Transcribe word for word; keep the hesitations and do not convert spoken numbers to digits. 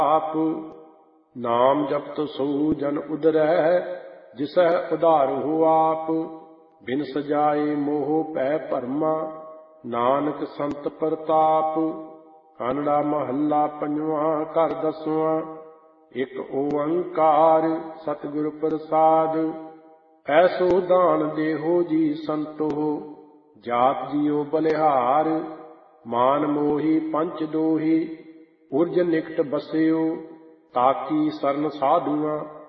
ਆਪ। ਨਾਮ ਜਪਤ ਸੋ ਜਨ ਉਦਰੈ, ਜਿਸੈ ਉਧਾਰਹੁ ਆਪ। ਬਿਨ ਸਜਾਏ ਮੋਹ ਭੈ ਭਰਮਾ, ਨਾਨਕ ਸੰਤ ਪ੍ਰਤਾਪ। ਕਾਨੜਾ ਮਹੱਲਾ ਪੰਜਵਾਂ, ਘਰ ਦਸਵਾਂ। ਇਕ ਓੰਕਾਰ ਸਤਿਗੁਰ ਪ੍ਰਸਾਦ। ਐਸੋ ਦਾਨ ਦੇਹੋ ਜੀ ਸੰਤੋ, ਜਾਤ ਜੀਉ ਬਲਿਹਾਰ। ਮਾਨ ਮੋਹੀ ਪੰਚ ਦੋਹੀ, ਉਰਜ ਨਿਕਟ ਬਸਿਓ। ਤਾਕੀ ਸਰਨ ਸਾਧੂਆਂ,